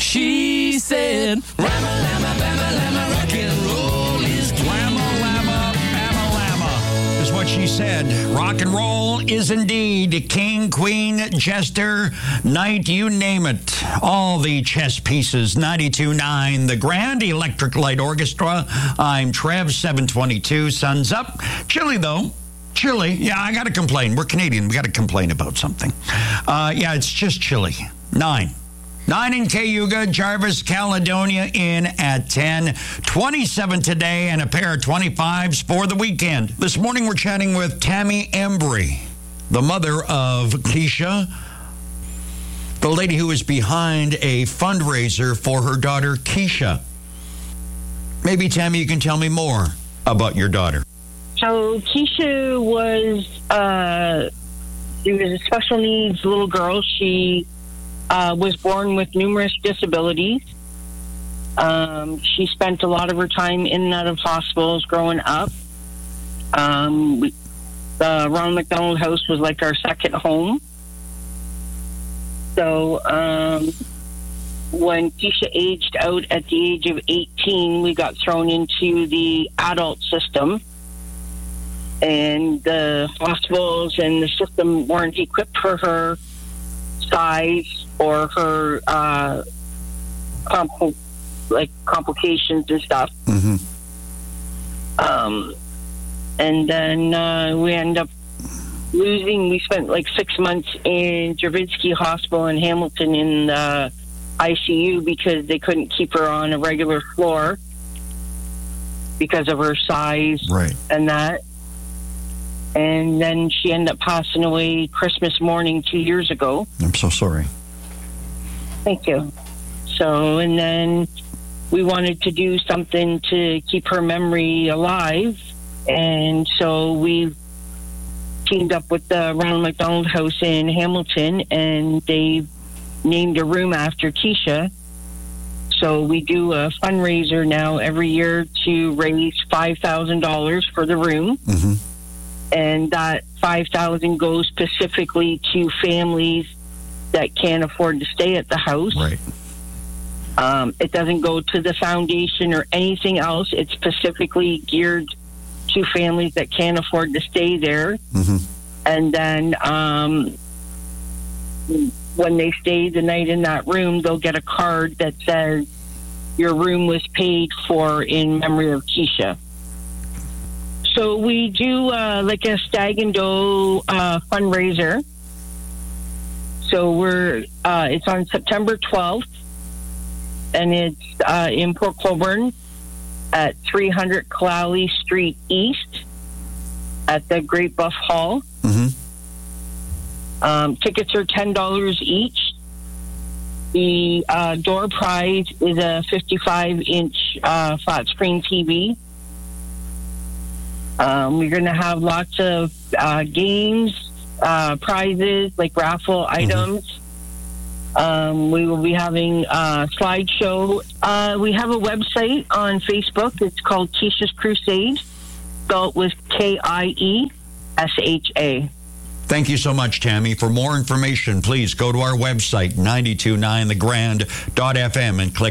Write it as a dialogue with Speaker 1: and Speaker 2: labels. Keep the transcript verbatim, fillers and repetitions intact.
Speaker 1: She said, Rama, lama, bama, lama, rock and roll is king.
Speaker 2: Lama, lama, bama, lama is what she said. Rock and roll is indeed king, queen, jester, knight, you name it. All the chess pieces. ninety-two point nine, the Grand Electric Light Orchestra. I'm Trev, seven twenty-two, sun's up. Chilly, though. Chilly. Yeah, I got to complain. We're Canadian. We got to complain about something. Uh, yeah, it's just chilly. Nine. Nine in Cayuga, Jarvis, Caledonia in at ten. twenty-seven today and a pair of twenty-fives for the weekend. This morning we're chatting with Tammy Embry, the mother of Keisha, the lady who is behind a fundraiser for her daughter Keisha. Maybe, Tammy, you can tell me more about your daughter.
Speaker 3: So Keisha was, uh, she was a special needs little girl. She Uh, was born with numerous disabilities. Um, she spent a lot of her time in and out of hospitals growing up. Um, we, the Ronald McDonald House was like our second home. So um, when Keisha aged out at the age of eighteen, we got thrown into the adult system. And the hospitals and the system weren't equipped for her size or her uh, compl- like complications and stuff.
Speaker 2: Mm-hmm.
Speaker 3: Um, and then uh, we end up losing. We spent like six months in Jurvitsky Hospital in Hamilton in the I C U because they couldn't keep her on a regular floor because of her size,
Speaker 2: right,
Speaker 3: and that. And then she ended up passing away Christmas morning two years ago.
Speaker 2: I'm so sorry.
Speaker 3: Thank you. So, and then we wanted to do something to keep her memory alive. And so we teamed up with the Ronald McDonald House in Hamilton, and they named a room after Keisha. So we do a fundraiser now every year to raise five thousand dollars for the room.
Speaker 2: Mm-hmm.
Speaker 3: And that five thousand dollars goes specifically to families that can't afford to stay at the house.
Speaker 2: Right.
Speaker 3: Um, it doesn't go to the foundation or anything else. It's specifically geared to families that can't afford to stay there.
Speaker 2: Mm-hmm.
Speaker 3: And then um, when they stay the night in that room, they'll get a card that says, your room was paid for in memory of Keisha. So we do uh, like a Stag and Doe uh, fundraiser. So we're uh, it's on September twelfth, and it's uh, in Port Colborne at three hundred Kalali Street East at the Great Buff Hall.
Speaker 2: Mm-hmm.
Speaker 3: Um, tickets are ten dollars each. The uh, door prize is a fifty-five inch uh, flat screen T V. Um, we're going to have lots of uh, games, uh, prizes, like raffle items. Mm-hmm. Um, we will be having a slideshow. Uh, we have a website on Facebook. It's called Keisha's Crusade, spelled with K I E S H A.
Speaker 2: Thank you so much, Tammy. For more information, please go to our website, nine two nine the grand dot f m, and click